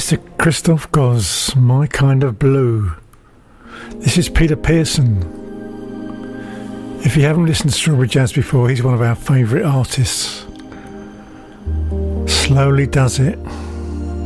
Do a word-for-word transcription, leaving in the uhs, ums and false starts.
Mister Christoph Goss, My Kind of Blue. This is Peter Pearson. If you haven't listened to Strawberry Jazz before, he's one of our favourite artists. Slowly Does It.